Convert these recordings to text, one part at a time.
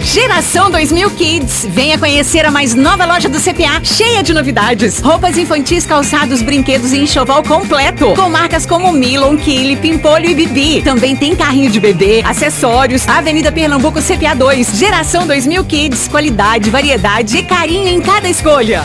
Geração 2000 Kids. Venha conhecer a mais nova loja do CPA, cheia de novidades. Roupas infantis, calçados, brinquedos e enxoval completo. Com marcas como Milon, Kili, Pimpolho e Bibi. Também tem carrinho de bebê, acessórios. Avenida Pernambuco, CPA 2. Geração 2000 Kids. Qualidade, variedade e carinho em cada escolha.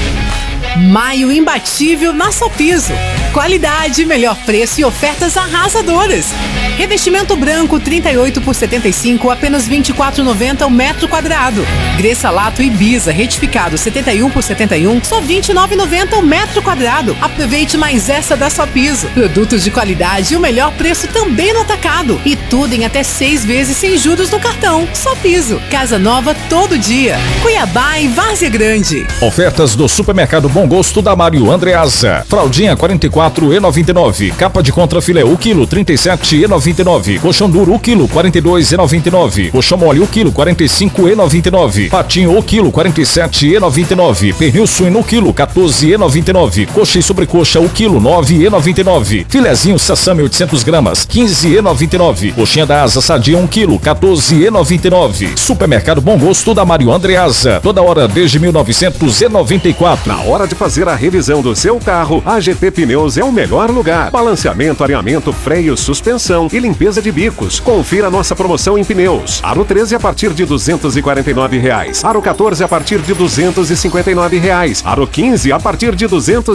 Maio imbatível na Sopiso. Qualidade, melhor preço e ofertas arrasadoras. Revestimento branco 38 por 75, apenas R$ 24,90 o metro quadrado. Gressalato Ibiza retificado 71 por 71, só R$ 29,90 o metro quadrado. Aproveite mais essa da Sopiso. Produtos de qualidade e o melhor preço também no atacado. E tudo em até 6 vezes sem juros no cartão. Sopiso, casa nova todo dia. Cuiabá e Várzea Grande. Ofertas do Supermercado Bom Gosto da Mário Andreasa. Fraldinha 44,99. Capa de contrafilé o quilo 37,99. Colchão duro o quilo 42,99. Colchão mole o quilo 45,99. Patinho o quilo 47,99. Pernil suíno o quilo 14,99. Coxa e sobrecoxa o quilo 9,99. Filezinho sassami 800 gramas 15,99. Coxinha da asa sadia 1 quilo 14,99. Supermercado Bom Gosto da Mário Andreasa. Toda hora desde 1994. Na hora de fazer a revisão do seu carro, a GT Pneus é o melhor lugar. Balanceamento, alinhamento, freio, suspensão e limpeza de bicos. Confira nossa promoção em pneus. Aro 13 a partir de R$ 249,00. Aro 14 a partir de R$ 259,00. Aro 15 a partir de R$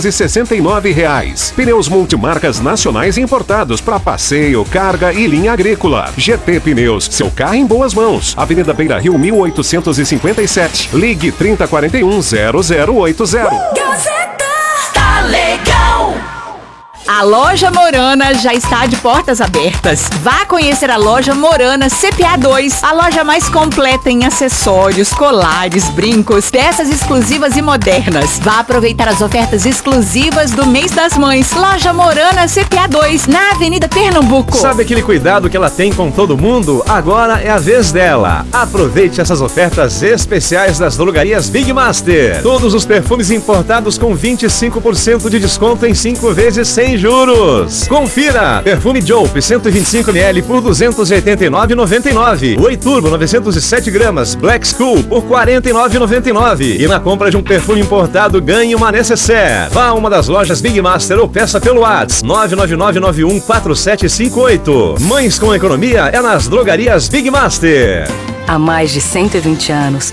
269,00. Pneus multimarcas nacionais importados para passeio, carga e linha agrícola. GT Pneus, seu carro em boas mãos. Avenida Beira Rio 1857. Ligue 3041-0080. Gazeta tá legal. A Loja Morana já está de portas abertas. Vá conhecer a Loja Morana CPA 2, a loja mais completa em acessórios, colares, brincos, peças exclusivas e modernas. Vá aproveitar as ofertas exclusivas do mês das mães. Loja Morana CPA 2, na Avenida Pernambuco. Sabe aquele cuidado que ela tem com todo mundo? Agora é a vez dela. Aproveite essas ofertas especiais das drogarias Big Master. Todos os perfumes importados com 25% de desconto em 5 vezes sem juros. Confira! Perfume Jope 125ml por R$ 289,99. Oi Turbo 907 gramas Black School por R$ 49,99. E na compra de um perfume importado ganhe uma necessaire. Vá a uma das lojas Big Master ou peça pelo WhatsApp 999914758. Mães com economia é nas drogarias Big Master. Há mais de 120 anos,